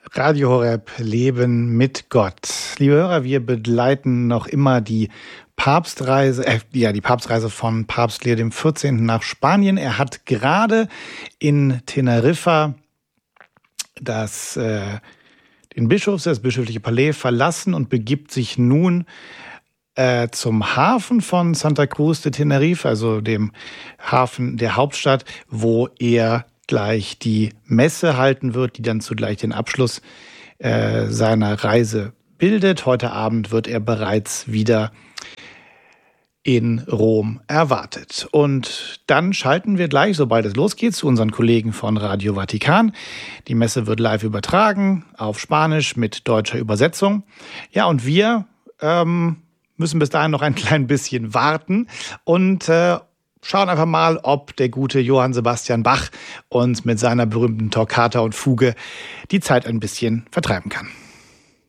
Radio Horeb, Leben mit Gott. Liebe Hörer, wir begleiten noch immer die Papstreise von Papst Leo XIV. Nach Spanien. Er hat gerade in Teneriffa das bischöfliche Palais verlassen und begibt sich nun zum Hafen von Santa Cruz de Tenerife, also dem Hafen der Hauptstadt, wo er gleich die Messe halten wird, die dann zugleich den Abschluss seiner Reise bildet. Heute Abend wird er bereits wieder in Rom erwartet. Und dann schalten wir gleich, sobald es losgeht, zu unseren Kollegen von Radio Vatikan. Die Messe wird live übertragen auf Spanisch mit deutscher Übersetzung. Ja, und wir müssen bis dahin noch ein klein bisschen warten und schauen einfach mal, ob der gute Johann Sebastian Bach uns mit seiner berühmten Toccata und Fuge die Zeit ein bisschen vertreiben kann.